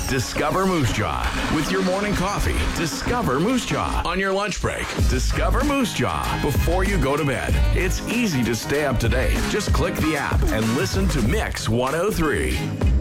Discover Moose Jaw. With your morning coffee, discover Moose Jaw. On your lunch break, discover Moose Jaw. Before you go to bed, it's easy to stay up to date. Just click the app and listen to Mix 103.